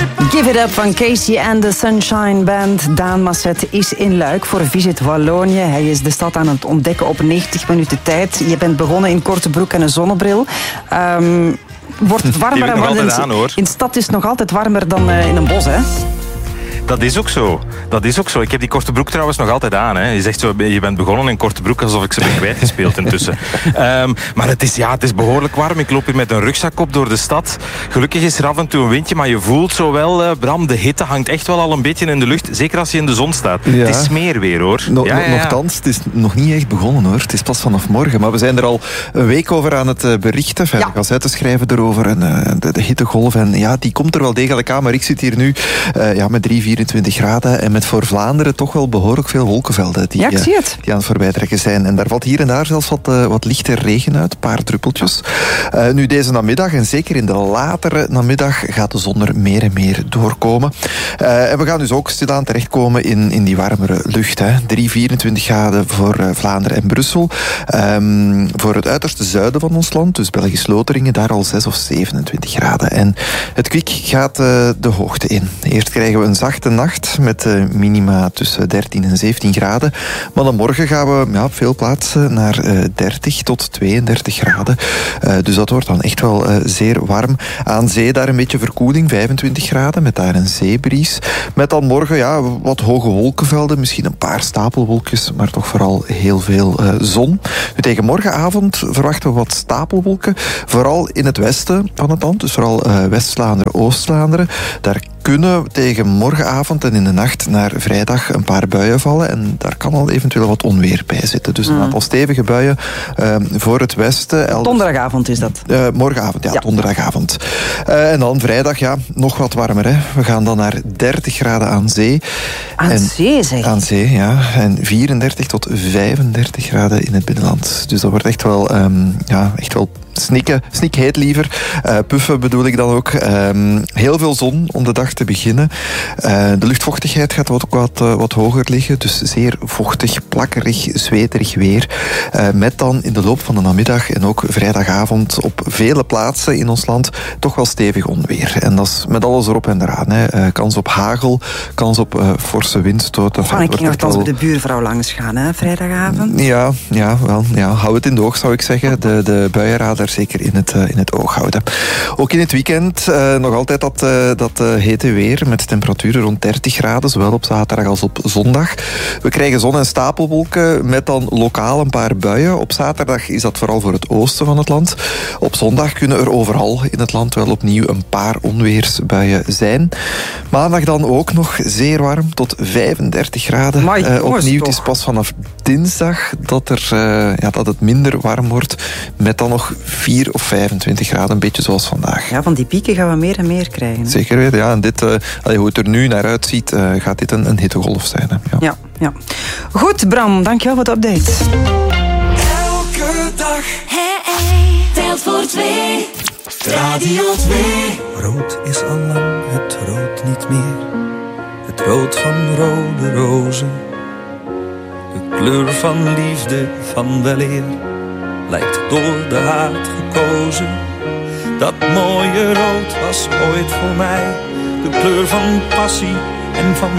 Give It Up van Casey and the Sunshine Band. Daan Masset is in Luik voor Visit Wallonië. Hij is de stad aan het ontdekken op 90 minuten tijd. Je bent begonnen in korte broek en een zonnebril. Wordt het warmer en warmer? In de stad is het nog altijd warmer dan in een bos, hè? Dat is ook zo. Dat is ook zo. Ik heb die korte broek trouwens nog altijd aan. Hè. Je zegt zo, je bent begonnen in korte broek alsof ik ze ben kwijtgespeeld intussen. Maar het is behoorlijk warm. Ik loop hier met een rugzak op door de stad. Gelukkig is er af en toe een windje, maar je voelt zo wel, Bram, de hitte hangt echt wel al een beetje in de lucht. Zeker als je in de zon staat. Ja. Het is smeerweer, hoor. Nochtans, het is nog niet echt begonnen, hoor. Het is pas vanaf morgen. Maar we zijn er al een week over aan het berichten. Ik was uit te schrijven erover. En, de hittegolf. En ja, die komt er wel degelijk aan. Maar ik zit hier nu met 24 graden en met voor Vlaanderen toch wel behoorlijk veel wolkenvelden die aan het voorbijtrekken zijn. En daar valt hier en daar zelfs wat lichte regen uit, een paar druppeltjes. Nu deze namiddag, en zeker in de latere namiddag, gaat de zon er meer en meer doorkomen. En we gaan dus ook stilaan terechtkomen in die warmere lucht. Hè. 24 graden voor Vlaanderen en Brussel. Voor het uiterste zuiden van ons land, dus Belgisch-Loteringen, daar al 6 of 27 graden. En het kwik gaat de hoogte in. Eerst krijgen we een zachte nacht met minima tussen 13 en 17 graden. Maar dan morgen gaan we op veel plaatsen naar 30 tot 32 graden. Dus dat wordt dan echt wel zeer warm. Aan zee daar een beetje verkoeling, 25 graden, met daar een zeebries. Met dan morgen wat hoge wolkenvelden, misschien een paar stapelwolkjes, maar toch vooral heel veel zon. Nu, tegen morgenavond verwachten we wat stapelwolken, vooral in het westen van het land, dus vooral West-Vlaanderen, Oost-Vlaanderen. Daar kunnen tegen morgenavond en in de nacht naar vrijdag een paar buien vallen. En daar kan al eventueel wat onweer bij zitten. Dus een aantal stevige buien voor het westen. Donderdagavond is dat? Morgenavond, donderdagavond. En dan vrijdag, nog wat warmer. Hè. We gaan dan naar 30 graden aan zee. Zee, zeg? Aan zee, ja. En 34 tot 35 graden in het binnenland. Dus dat wordt echt wel snikheet liever. Puffen bedoel ik dan ook. Heel veel zon om de dag te beginnen. De luchtvochtigheid gaat ook wat hoger liggen. Dus zeer vochtig, plakkerig, zweterig weer. Met dan in de loop van de namiddag en ook vrijdagavond op vele plaatsen in ons land toch wel stevig onweer. En dat is met alles erop en eraan. Hè. Kans op hagel, kans op forse windstoten. Ik ging nogthans bij de buurvrouw langs gaan, hè, vrijdagavond. Hou het in de oog, zou ik zeggen. De buienradar zeker in het oog houden. Ook in het weekend nog altijd dat hete weer met temperaturen rond 30 graden, zowel op zaterdag als op zondag. We krijgen zon- en stapelwolken met dan lokaal een paar buien. Op zaterdag is dat vooral voor het oosten van het land. Op zondag kunnen er overal in het land wel opnieuw een paar onweersbuien zijn. Maandag dan ook nog zeer warm, tot 35 graden. Opnieuw, het is pas vanaf dinsdag dat het minder warm wordt, met dan nog 4 of 25 graden, een beetje zoals vandaag. Ja, van die pieken gaan we meer en meer krijgen. Hè? Zeker weten, ja. En dit, hoe het er nu naar uitziet, gaat dit een hittegolf zijn. Hè? Ja. Goed, Bram, dankjewel voor de update. Elke dag. Telt voor 2. Radio 2. Rood is al lang het rood niet meer. Het rood van rode rozen. De kleur van liefde, van weleer, lijkt door de haat gekozen. Dat mooie rood was ooit voor mij de kleur van passie en van